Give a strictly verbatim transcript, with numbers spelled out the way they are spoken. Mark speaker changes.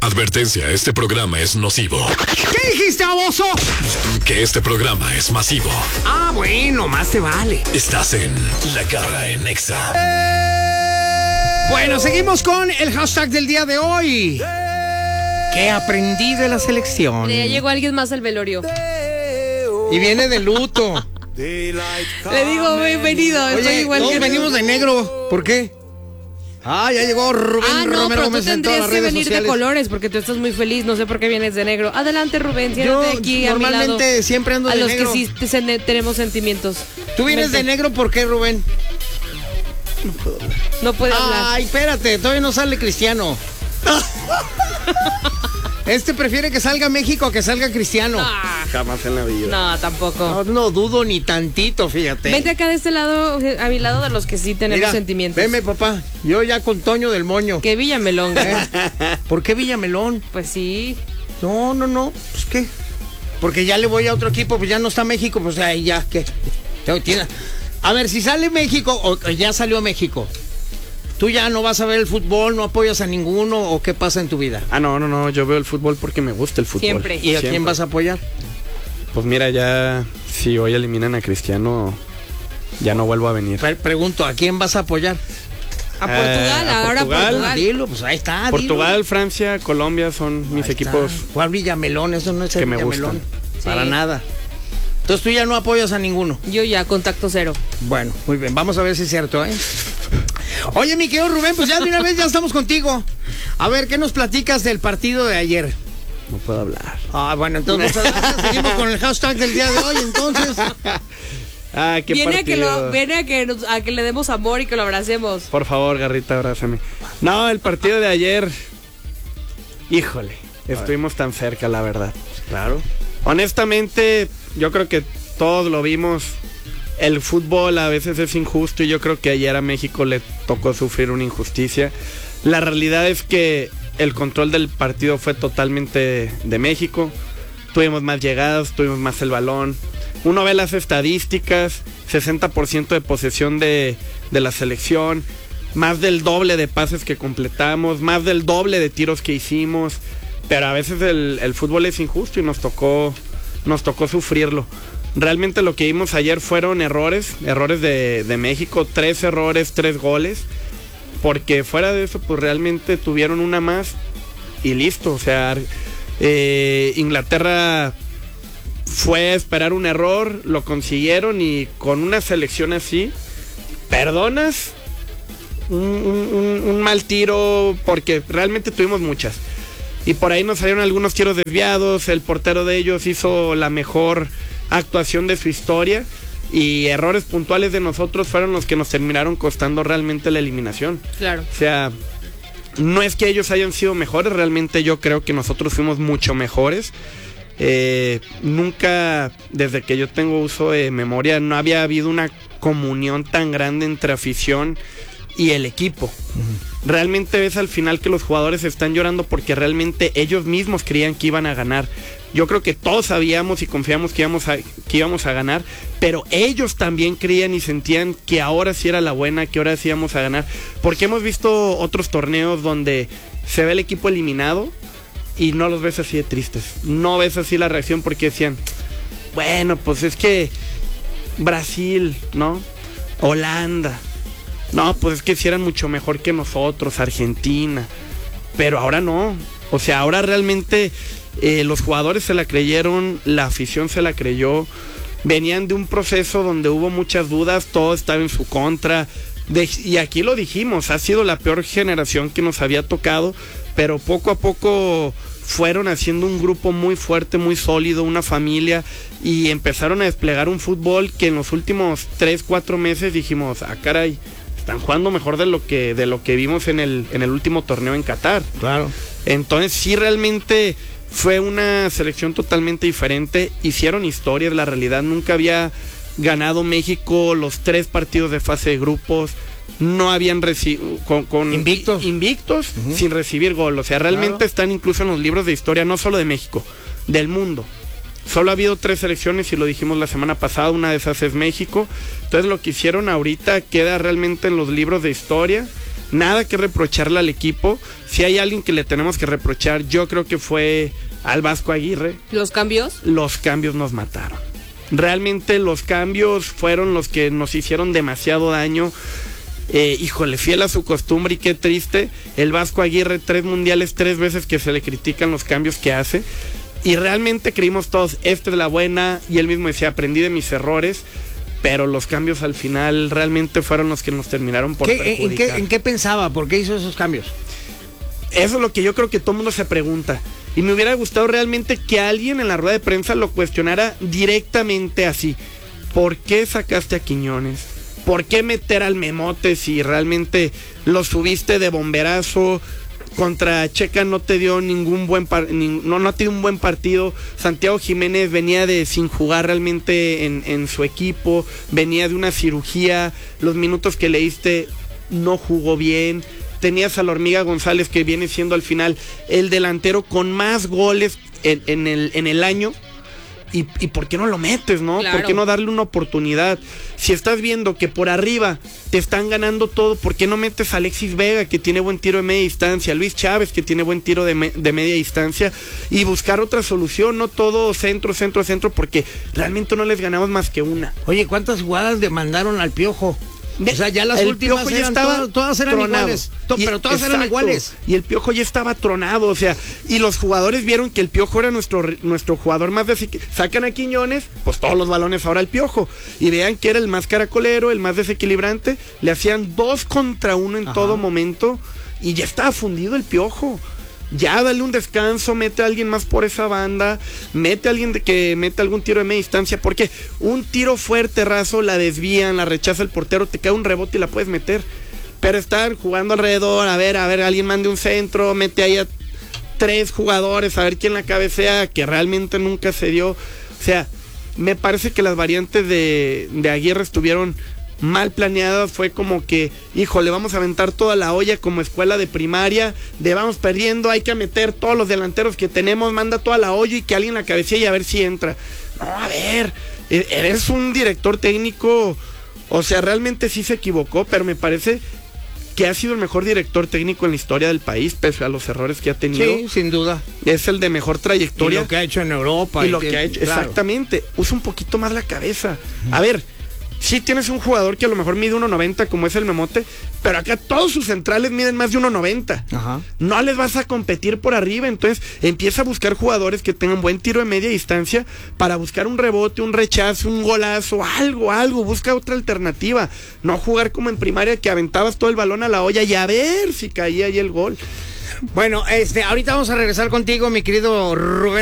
Speaker 1: Advertencia, este programa es nocivo.
Speaker 2: ¿Qué dijiste, baboso?
Speaker 1: Que este programa es masivo.
Speaker 2: Ah, bueno, más te vale.
Speaker 1: Estás en La Garra en Exa.
Speaker 2: Bueno, seguimos con el hashtag del día de hoy. ¿Qué aprendí de la selección?
Speaker 3: Ya llegó alguien más al velorio.
Speaker 2: Y viene de luto.
Speaker 3: Le digo, bienvenido. Estoy
Speaker 2: Oye,
Speaker 3: igual
Speaker 2: todos
Speaker 3: que
Speaker 2: venimos de negro. ¿Por qué? Ah, ya llegó Rubén
Speaker 3: Ah, no,
Speaker 2: Romero
Speaker 3: pero tú
Speaker 2: Gómez en todas
Speaker 3: tendrías
Speaker 2: las
Speaker 3: que
Speaker 2: redes
Speaker 3: venir
Speaker 2: sociales.
Speaker 3: de colores porque tú estás muy feliz. No sé por qué vienes de negro. Adelante, Rubén,
Speaker 2: Yo
Speaker 3: siéntate aquí a mi lado.
Speaker 2: normalmente siempre ando
Speaker 3: A
Speaker 2: de
Speaker 3: los
Speaker 2: negro.
Speaker 3: que sí te- se- tenemos sentimientos.
Speaker 2: ¿Tú vienes
Speaker 3: Vente.
Speaker 2: de negro por qué, Rubén?
Speaker 3: No puede hablar.
Speaker 2: Ay, espérate, todavía no sale Cristiano. Este prefiere que salga México a que salga Cristiano.
Speaker 3: Ah,
Speaker 4: Jamás en la vida.
Speaker 3: no, tampoco.
Speaker 2: No, no dudo ni tantito, fíjate.
Speaker 3: Vente acá de este lado, a mi lado, de los que sí tenemos
Speaker 2: Mira,
Speaker 3: sentimientos.
Speaker 2: Veme, papá. Yo ya con Toño del Moño.
Speaker 3: Que Villamelón.
Speaker 2: ¿Eh? ¿Por qué Villamelón?
Speaker 3: Pues sí.
Speaker 2: No, no, no. Pues qué. Porque ya le voy a otro equipo, pues ya no está México, pues ahí ya, ¿qué? Ya tiene- A ver, si sale México, o o ya salió México, ¿tú ya no vas a ver el fútbol, no apoyas a ninguno, o qué pasa en tu vida?
Speaker 4: Ah, no, no, no, yo veo el fútbol porque me gusta el fútbol.
Speaker 3: Siempre.
Speaker 2: ¿Y a
Speaker 4: Siempre.
Speaker 2: quién vas a apoyar?
Speaker 4: Pues mira, ya si hoy eliminan a Cristiano, ya no vuelvo a venir.
Speaker 2: Pre- pregunto, ¿a quién vas a apoyar?
Speaker 3: A Portugal,
Speaker 4: Eh, a
Speaker 3: ahora
Speaker 4: Portugal.
Speaker 3: Portugal.
Speaker 2: Dilo, pues ahí está.
Speaker 4: Portugal,
Speaker 2: dilo.
Speaker 4: Francia, Colombia son mis
Speaker 2: Ahí
Speaker 4: equipos.
Speaker 2: está. ¿Cuál Villamelón? Eso no es el
Speaker 4: que me
Speaker 2: Villamelón.
Speaker 3: gustan.
Speaker 2: Para
Speaker 3: Sí.
Speaker 2: nada. Entonces tú ya no apoyas a ninguno.
Speaker 3: Yo ya, contacto cero.
Speaker 2: Bueno, muy bien, vamos a ver si es cierto, ¿eh? Oye, mi querido Rubén, pues ya de una vez ya estamos contigo. A ver, ¿qué nos platicas del partido de ayer?
Speaker 4: No puedo hablar.
Speaker 2: Ah, bueno, entonces muchas gracias. Seguimos con el hashtag del día de hoy, entonces.
Speaker 4: Ah, qué
Speaker 3: Viene a, que
Speaker 4: partido.
Speaker 3: lo, viene a que, nos- a que le demos amor y que lo abracemos.
Speaker 4: Por favor, Garrita, abrázame. No, el partido de ayer. Híjole, estuvimos tan cerca, la verdad.
Speaker 2: Claro.
Speaker 4: Honestamente, yo creo que todos lo vimos. El fútbol a veces es injusto y yo creo que ayer a México le tocó sufrir una injusticia. La realidad es que el control del partido fue totalmente de México. Tuvimos más llegadas, tuvimos más el balón. Uno ve las estadísticas, sesenta por ciento de posesión de, de la selección, más del doble de pases que completamos, más del doble de tiros que hicimos. Pero a veces el, el fútbol es injusto y nos tocó, nos tocó sufrirlo. Realmente lo que vimos ayer fueron errores, errores de, de México, tres errores, tres goles. Porque fuera de eso, pues realmente tuvieron una más y listo. O sea, eh, Inglaterra fue a esperar un error, lo consiguieron y con una selección así, perdonas un, un- un mal tiro porque realmente tuvimos muchas. Y por ahí nos salieron algunos tiros desviados, el portero de ellos hizo la mejor actuación de su historia y errores puntuales de nosotros fueron los que nos terminaron costando realmente la eliminación.
Speaker 3: Claro.
Speaker 4: O sea, no es que ellos hayan sido mejores, realmente yo creo que nosotros fuimos mucho mejores. Eh, nunca, desde que yo tengo uso de memoria, no había habido una comunión tan grande entre afición y el equipo. Uh-huh. Realmente ves al final que los jugadores están llorando porque realmente ellos mismos creían que iban a ganar. Yo creo que todos sabíamos y confiamos que íbamos a, que íbamos a ganar, pero ellos también creían y sentían que ahora sí era la buena, que ahora sí íbamos a ganar. Porque hemos visto otros torneos donde se ve el equipo eliminado y no los ves así de tristes. No ves así la reacción porque decían, bueno, pues es que Brasil, ¿no? Holanda. No, pues es que sí eran mucho mejor que nosotros, Argentina. Pero ahora no. O sea, ahora realmente eh, los jugadores se la creyeron, la afición se la creyó. Venían de un proceso donde hubo muchas dudas, todo estaba en su contra. De, y aquí lo dijimos, ha sido la peor generación que nos había tocado, pero poco a poco fueron haciendo un grupo muy fuerte, muy sólido, una familia, y empezaron a desplegar un fútbol que en los últimos tres, cuatro meses dijimos, ah caray, están jugando mejor de lo que, de lo que vimos en el, en el último torneo en Qatar.
Speaker 2: Claro.
Speaker 4: Entonces sí, realmente fue una selección totalmente diferente, hicieron historias, la realidad, nunca había ganado México los tres partidos de fase de grupos, no habían recibido con, con
Speaker 2: invictos,
Speaker 4: invictos uh-huh. sin recibir gol, o sea, realmente claro. Están incluso en los libros de historia, no solo de México, del mundo. Solo ha habido tres selecciones y lo dijimos la semana pasada, una de esas es México. Entonces lo que hicieron ahorita queda realmente en los libros de historia. nada que reprocharle al equipo. Si hay alguien que le tenemos que reprochar, yo creo que fue al Vasco Aguirre.
Speaker 3: ¿Los cambios?
Speaker 4: Los cambios nos mataron. Realmente los cambios fueron los que nos hicieron demasiado daño. Eh, híjole, fiel a su costumbre y qué triste. El Vasco Aguirre, tres mundiales, tres veces que se le critican los cambios que hace. Y realmente creímos todos, esta es la buena. Y él mismo decía, aprendí de mis errores. Pero los cambios al final realmente fueron los que nos terminaron por
Speaker 2: ¿Qué,
Speaker 4: perjudicar.
Speaker 2: ¿en, qué, ¿En qué pensaba? ¿Por qué hizo esos cambios?
Speaker 4: Eso es lo que yo creo que todo el mundo se pregunta. Y me hubiera gustado realmente que alguien en la rueda de prensa lo cuestionara directamente así. ¿Por qué sacaste a Quiñones? ¿Por qué meter al Memote si realmente lo subiste de bomberazo? Contra Checa no te dio ningún buen par ni, no, no te dio un buen partido. Santiago Jiménez venía de sin jugar realmente en, en su equipo, venía de una cirugía, los minutos que le diste no jugó bien. Tenías a la Hormiga González, que viene siendo al final el delantero con más goles en, en, el, en el año. Y, y ¿por qué no lo metes, no?
Speaker 3: Claro.
Speaker 4: ¿Por qué no darle una oportunidad? Si estás viendo que por arriba te están ganando todo, ¿por qué no metes a Alexis Vega, que tiene buen tiro de media distancia, Luis Chávez, que tiene buen tiro de, me, de media distancia, y buscar otra solución? No todo centro, centro, centro, porque realmente no les ganamos más que una.
Speaker 2: Oye, ¿cuántas jugadas le mandaron al Piojo?
Speaker 4: De,
Speaker 2: o sea, ya las
Speaker 4: el
Speaker 2: últimas
Speaker 4: Piojo ya
Speaker 2: eran
Speaker 4: estaba
Speaker 2: todas, todas eran
Speaker 4: tronado.
Speaker 2: iguales. To,
Speaker 4: Y,
Speaker 2: pero todas
Speaker 4: exacto,
Speaker 2: eran iguales.
Speaker 4: Y el Piojo ya estaba tronado, o sea, y los jugadores vieron que el Piojo era nuestro, nuestro jugador más desequilibrante. Sacan a Quiñones, pues todos los balones ahora al Piojo. Y vean que era el más caracolero, el más desequilibrante. Le hacían dos contra uno en Ajá. todo momento. Y ya estaba fundido el Piojo. Ya dale un descanso, mete a alguien más por esa banda, mete a alguien de que mete algún tiro de media distancia, porque un tiro fuerte, raso, la desvían, la rechaza el portero, te cae un rebote y la puedes meter. Pero están jugando alrededor, a ver, a ver, alguien mande un centro, mete ahí a tres jugadores, a ver quién la cabecea, que realmente nunca se dio. O sea, me parece que las variantes de, de Aguirre estuvieron mal planeadas. Fue como que, híjole, vamos a aventar toda la olla como escuela de primaria, de vamos perdiendo, hay que meter todos los delanteros que tenemos, manda toda la olla y que alguien la cabecee y a ver si entra. No, a ver, eres un director técnico, o sea, realmente sí se equivocó, pero me parece que ha sido el mejor director técnico en la historia del país, pese a los errores que ha tenido.
Speaker 2: Sí, sin duda.
Speaker 4: Es el de mejor trayectoria.
Speaker 2: Y lo que ha hecho en Europa.
Speaker 4: Y, y lo que, que ha hecho, claro. Exactamente. Usa un poquito más la cabeza. A ver, sí tienes un jugador que a lo mejor mide uno noventa, como es el Memote, pero acá todos sus centrales miden más de uno noventa. Ajá. No les vas a competir por arriba, entonces empieza a buscar jugadores que tengan buen tiro de media distancia para buscar un rebote, un rechazo, un golazo, algo, algo, busca otra alternativa. No jugar como en primaria, que aventabas todo el balón a la olla y a ver si caía ahí el gol.
Speaker 2: Bueno, este, ahorita vamos a regresar contigo, mi querido Rubén.